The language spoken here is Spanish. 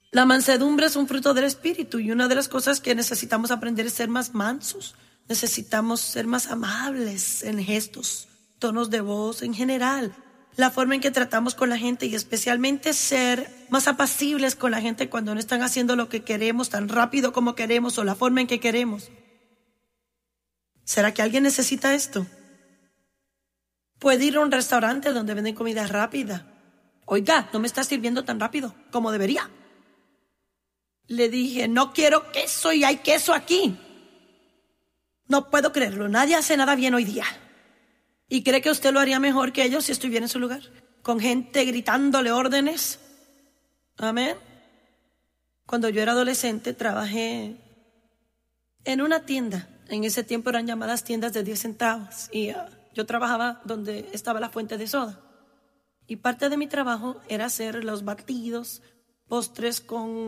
La mansedumbre es un fruto del Espíritu y una de las cosas que necesitamos aprender es ser más mansos. Necesitamos ser más amables en gestos, tonos de voz en general, la forma en que tratamos con la gente y especialmente ser más apacibles con la gente cuando no están haciendo lo que queremos tan rápido como queremos o la forma en que queremos. ¿Será que alguien necesita esto? Puede ir a un restaurante donde venden comida rápida. Oiga, no me está sirviendo tan rápido como debería. Le dije, no quiero queso y hay queso aquí. No puedo creerlo, nadie hace nada bien hoy día. ¿Y cree que usted lo haría mejor que ellos si estuviera en su lugar? Con gente gritándole órdenes. Amén. Cuando yo era adolescente trabajé en una tienda. En ese tiempo eran llamadas tiendas de 10 centavos. Y yo trabajaba donde estaba la fuente de soda. Y parte de mi trabajo era hacer los batidos, postres con